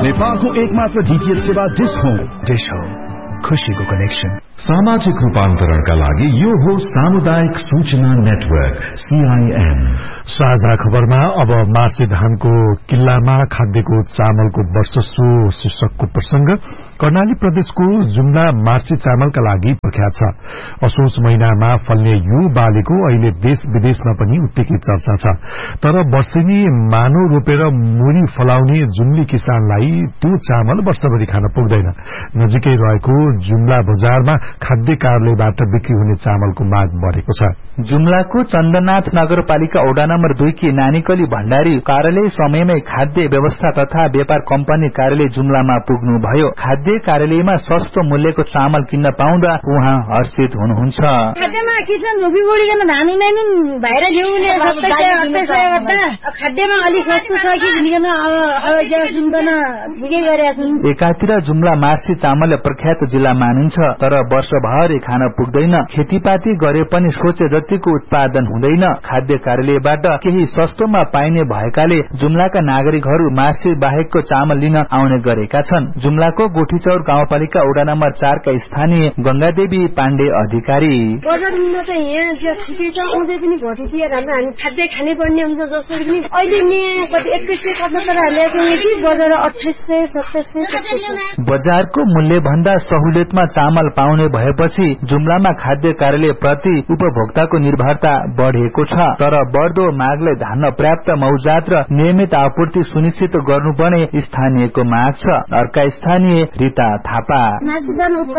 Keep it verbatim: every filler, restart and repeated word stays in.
नेपालको एकमात्र डीटीएच सेवा डिश होम। डिश होम, खुशीको कनेक्सन। सामाजिक रूपान्तरणका लागि यो हो सामुदायिक सूचना नेटवर्क सीआईएन। साझा खबरमा अब मार्सी धानको किल्लामा खाद्यको चामलको वर्चस्व शीर्षकको प्रसंग। कर्णाली प्रदेशको जुम्ला मार्सी चामलका लागि प्रख्यात छ। असोज महिनामा फल्ने यो बालीको अहिले देश विदेशमा पनि उत्तिकै चर्चा छ। तर वर्षेनी मानो रोपेर मुरी फलाउने जुम्ली किसानलाई त्यो चामल वर्षभरि खान पुग्दैन। नजिकै रहेको जुम्ला बजारमा खाद्य कार्यालयबाट बिक्री हुने चामलको माग बढ़ेको छ। जुम्लाको चन्दनाथ नगरपालिका वडा नम्बर दुई की नानीकली भण्डारी कार्यालय समयमै खाद्य व्यवस्था तथा व्यापार कम्पनी कार्यालय जुम्लामा पुग्नुभयो। खाद्य कार्यालयमा सस्तो मूल्यको चामल किन्न पाउँदा उहाँ हर्षित हुनुहुन्छ। खाद्यमा किसान रोपी बोलिकन धान उनाइनु बाहिर ल्याउने खाद्यमा अलि सस्तो छ कि भनिकन ठिकै गरेका छन्। एकातिर जुम्ला मार्सी चामल प्रख्यात जिल्ला मानिन्छ, तर वर्षभरि खान पुग्दैन। खेतीपाती गरे पनि सोचे जतिको उत्पादन हुँदैन। खाद्य कार्यालयबाट केही सस्तोमा पाइने भएकाले जुम्लाका नागरिकहरू मार्सी बाहेकको चामल लिन आउने गरेका छन्। जुम्लाको गोठीचौर गाउँपालिका वडा नम्बर चार का स्थानीय गंगादेवी पाण्डे अधिकारी बजारमा चाहिँ यहाँ ठिकै छ, आउँदै पनि घटिदिएर हामी खाद्य खानै पर्ने हुन्छ। जसरी पनि अहिले एक्काइस सय पचहत्तर हालेको कि बजार अठाइस सय सत्ताइस सय। बजारको मूल्य भन्दा सहुलियतमा चामल पाउने भएपछि जुम्लामा खाद्य कार्यालय प्रति उपभोक्ताको निर्भरता बढ़ेको छ। तर बढ़दो मागलाई धान्न पर्याप्त मौजात र नियमित आपूर्ति सुनिश्चित गर्नुपर्ने स्थानीयको माग छ। अर्का स्थानीय रिता थापा